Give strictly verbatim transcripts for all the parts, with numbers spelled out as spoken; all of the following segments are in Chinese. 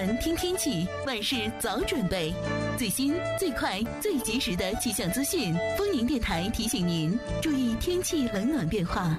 闻听天气，万事早准备。最新、最快、最及时的气象资讯，丰宁电台提醒您注意天气冷暖变化。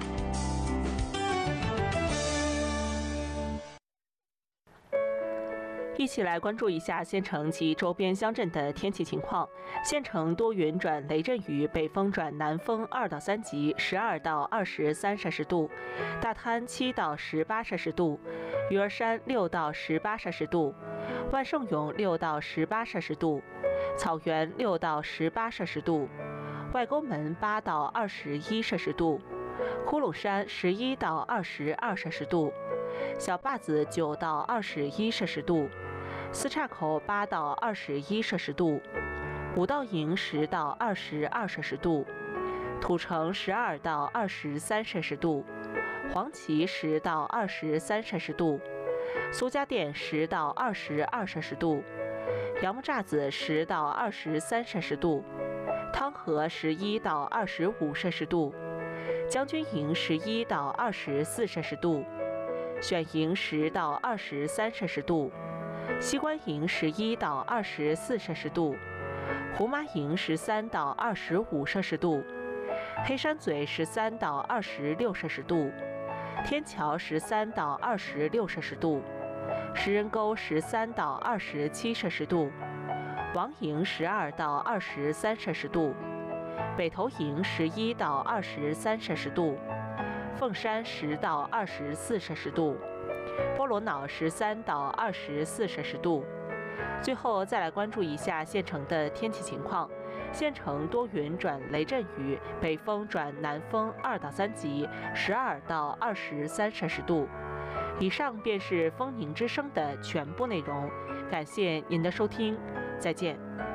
一起来关注一下县城及周边乡镇的天气情况。县城多云转雷阵雨，北风转南风二到三级，十二到二十三摄氏度；大滩七到十八摄氏度，鱼儿山六到十八摄氏度，万盛涌六到十八摄氏度，草原六到十八摄氏度，外沟门八到二十一摄氏度，呼噜山十一到二十二摄氏度，小坝子九到二十一摄氏度，四岔口八到二十一摄氏度，五道营十到二十二摄氏度，土城十二到二十三摄氏度，黄岐十到二十三摄氏度，苏家店十到二十二摄氏度，杨木栅子十到二十三摄氏度，汤河十一到二十五摄氏度，将军营十一到二十四摄氏度，选营十到二十三摄氏度，西关营十一到二十四摄氏度，胡麻营十三到二十五摄氏度，黑山嘴十三到二十六摄氏度，天桥十三到二十六摄氏度，石人沟十三到二十七摄氏度，王营十二到二十三摄氏度，北头营十一到二十三摄氏度，凤山十到二十四摄氏度，波罗瑙十三到二十四摄氏度。最后再来关注一下县城的天气情况。县城多云转雷阵雨，北风转南风二到三级，十二到二十三摄氏度。以上便是丰宁之声的全部内容，感谢您的收听，再见。